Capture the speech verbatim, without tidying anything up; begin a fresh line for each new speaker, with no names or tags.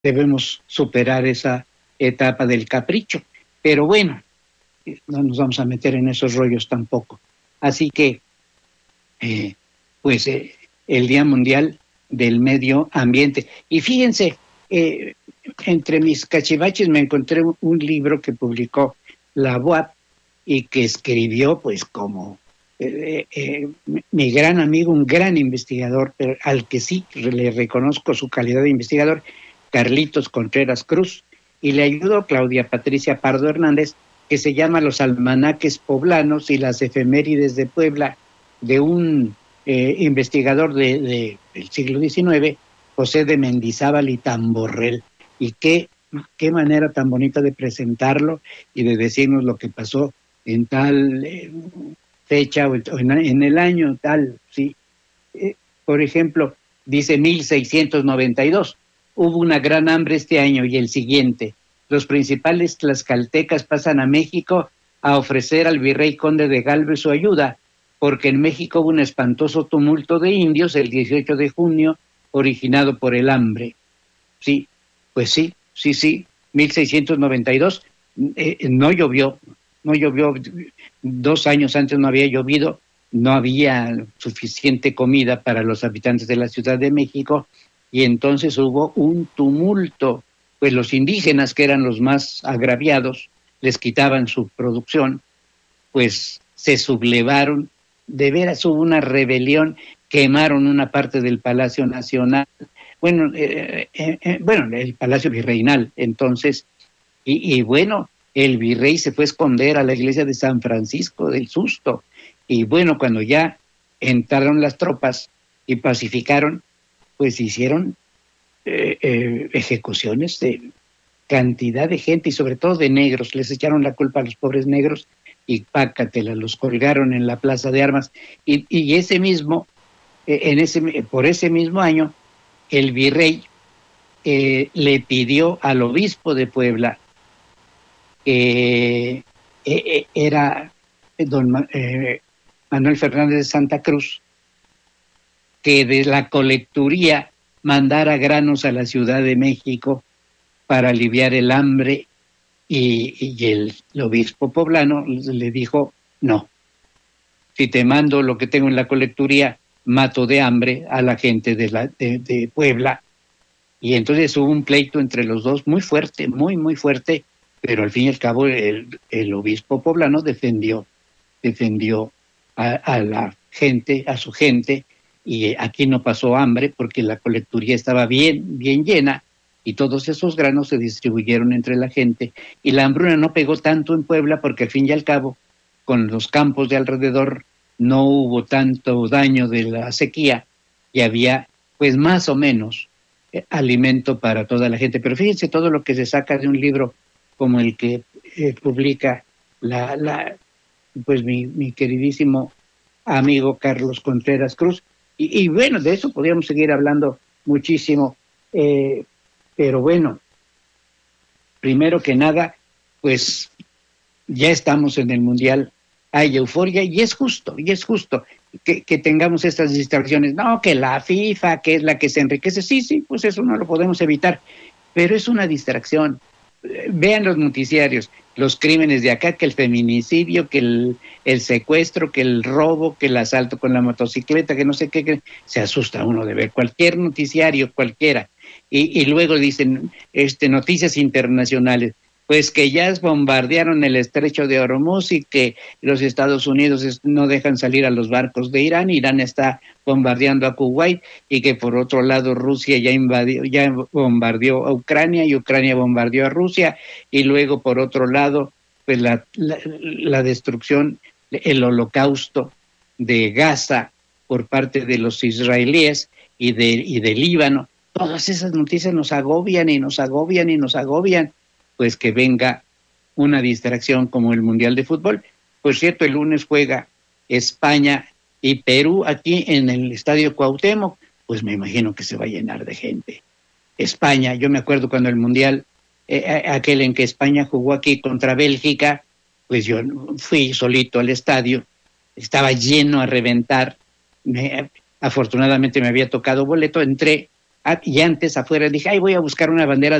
debemos superar esa etapa del capricho. Pero bueno, no nos vamos a meter en esos rollos tampoco. Así que, eh, pues, eh, el Día Mundial del Medio Ambiente. Y fíjense, eh, entre mis cachivaches me encontré un, un libro que publicó la U A P y que escribió, pues, como eh, eh, mi gran amigo, un gran investigador, pero al que sí le reconozco su calidad de investigador, Carlitos Contreras Cruz, y le ayudó Claudia Patricia Pardo Hernández, que se llama Los Almanaques Poblanos y las Efemérides de Puebla, de un eh, investigador de, de, del siglo diecinueve, José de Mendizábal y Tamborrell. Y qué, qué manera tan bonita de presentarlo y de decirnos lo que pasó en tal eh, fecha o en, en el año tal, ¿sí? Eh, por ejemplo, dice mil seiscientos noventa y dos, hubo una gran hambre este año y el siguiente. Los principales tlaxcaltecas pasan a México a ofrecer al virrey conde de Galvez su ayuda, porque en México hubo un espantoso tumulto de indios el dieciocho de junio, originado por el hambre. Sí, pues sí, sí, sí, mil seiscientos noventa y dos, eh, no llovió, no llovió, dos años antes no había llovido, no había suficiente comida para los habitantes de la Ciudad de México, y entonces hubo un tumulto, pues los indígenas, que eran los más agraviados, les quitaban su producción, pues se sublevaron, de veras hubo una rebelión, quemaron una parte del Palacio Nacional, bueno, eh, eh, eh, bueno, el Palacio Virreinal, entonces, y, y bueno, el virrey se fue a esconder a la iglesia de San Francisco del Susto, y bueno, cuando ya entraron las tropas y pacificaron, pues hicieron eh, eh, ejecuciones de cantidad de gente y sobre todo de negros, les echaron la culpa a los pobres negros y pácatela, los colgaron en la Plaza de Armas, y, y ese mismo, eh, en ese, por ese mismo año, el virrey eh, le pidió al obispo de Puebla, que eh, eh, era don eh, Manuel Fernández de Santa Cruz, que de la colecturía mandara granos a la Ciudad de México para aliviar el hambre, y, y el, el obispo poblano le dijo, no, si te mando lo que tengo en la colecturía, mato de hambre a la gente de, la, de, de Puebla. Y entonces hubo un pleito entre los dos muy fuerte, muy, muy fuerte, pero al fin y al cabo el, el obispo poblano defendió, defendió a, a la gente, a su gente, y aquí no pasó hambre porque la colecturía estaba bien, bien llena, y todos esos granos se distribuyeron entre la gente, y la hambruna no pegó tanto en Puebla porque al fin y al cabo, con los campos de alrededor, no hubo tanto daño de la sequía, y había, pues más o menos, eh, alimento para toda la gente. Pero fíjense todo lo que se saca de un libro como el que eh, publica la, la, pues mi, mi queridísimo amigo Carlos Contreras Cruz. Y, y bueno, de eso podríamos seguir hablando muchísimo, eh, pero bueno, primero que nada, pues ya estamos en el Mundial, hay euforia y es justo, y es justo que, que tengamos estas distracciones. No, que la FIFA, que es la que se enriquece, sí, sí, pues eso no lo podemos evitar, pero es una distracción. Vean los noticiarios, los crímenes de acá, que el feminicidio, que el, el secuestro, que el robo, que el asalto con la motocicleta, que no sé qué, que se asusta uno de ver cualquier noticiario, cualquiera, y, y luego dicen este, noticias internacionales, pues que ya bombardearon el estrecho de Hormuz y que los Estados Unidos no dejan salir a los barcos de Irán, Irán está bombardeando a Kuwait, y que por otro lado Rusia ya invadió, ya bombardeó a Ucrania y Ucrania bombardeó a Rusia, y luego por otro lado pues la, la, la destrucción, el holocausto de Gaza por parte de los israelíes y de, y de Líbano. Todas esas noticias nos agobian y nos agobian y nos agobian. Pues que venga una distracción como el Mundial de Fútbol. Por cierto, el lunes juega España y Perú aquí en el Estadio Cuauhtémoc, pues me imagino que se va a llenar de gente. España, yo me acuerdo cuando el Mundial, eh, aquel en que España jugó aquí contra Bélgica, pues yo fui solito al estadio, estaba lleno a reventar, me, afortunadamente me había tocado boleto, entré y antes afuera dije, ay, voy a buscar una bandera